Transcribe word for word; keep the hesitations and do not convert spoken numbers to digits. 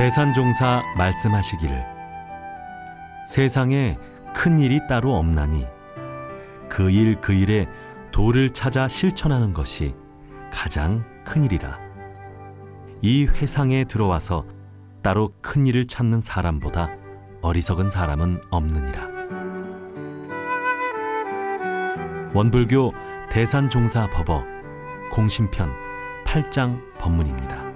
대산종사 말씀하시기를 세상에 큰 일이 따로 없나니 그 일 그 일에 도를 찾아 실천하는 것이 가장 큰 일이라. 이 회상에 들어와서 따로 큰 일을 찾는 사람보다 어리석은 사람은 없느니라. 원불교 대산종사 법어 공심편 팔 장 법문입니다.